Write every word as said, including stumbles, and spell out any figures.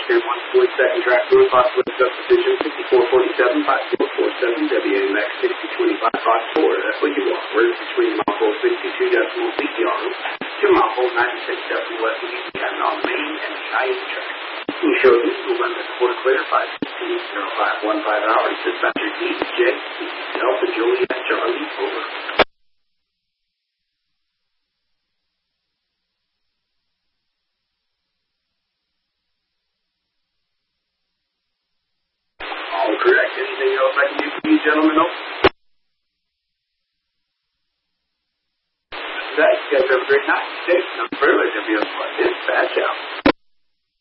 ten one forty-second track road, possible substitution sixty-four forty-seven, five four four seven, W A M X sixty twenty-five, box four. That's what you want. We're between mile pole sixty-two decimal B T R to mile pole ninety-six decimal west of Eastern on the main and Cheyenne track. We show you the limit quarter clear five sixteen zero five one five hours. Dispatcher D J Delta Juliet Charlie over. All correct. Anything else I can do for you, gentlemen? No? That, you guys have a great night. Safe. No privilege of yours. Dispatch out.